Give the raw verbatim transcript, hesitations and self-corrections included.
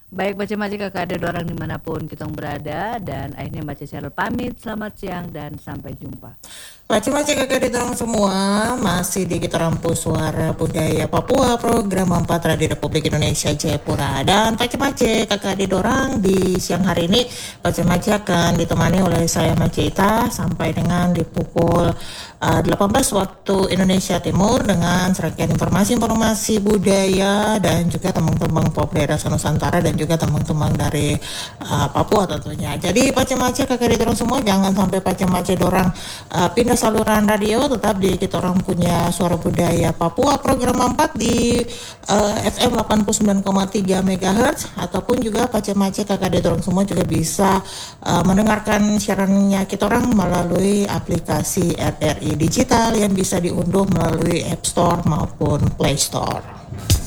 Baik baca maji kakak ada orang dimanapun kita berada dan akhirnya baca Cheryl pamit selamat siang dan sampai jumpa. Maci-maci kakak ditorong semua masih di Kita Rampus Suara Budaya Papua program empat Radio Republik Indonesia Jayapura dan maci-maci kakak didorang di siang hari ini maci-maci akan ditemani oleh saya Macita sampai dengan di pukul uh, delapan belas waktu Indonesia Timur dengan serangkaian informasi-informasi budaya dan juga tembang-tembang pop daerah Nusantara dan juga tembang-tembang dari uh, Papua tentunya. Jadi maci-maci kakak didorong semua jangan sampai maci-maci dorang uh, pindah saluran radio, tetap di kita orang punya Suara Budaya Papua program empat di uh, F M delapan puluh sembilan koma tiga megahertz ataupun juga pace-mace kakak dorong semua juga bisa uh, mendengarkan siarannya kita orang melalui aplikasi R R I digital yang bisa diunduh melalui App Store maupun Play Store.